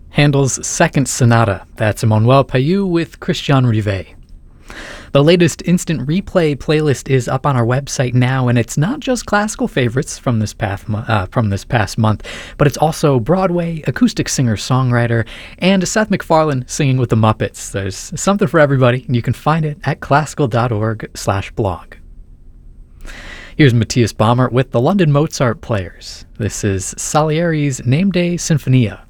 Handel's Second Sonata. That's Emmanuel Payou with Christian Rivet. The latest Instant Replay playlist is up on our website now, and it's not just classical favorites from this past month, but it's also Broadway, acoustic singer-songwriter, and Seth MacFarlane singing with the Muppets. There's something for everybody, and you can find it at classical.org/blog. Here's Matthias Bamert with the London Mozart Players. This is Salieri's Name Day Sinfonia.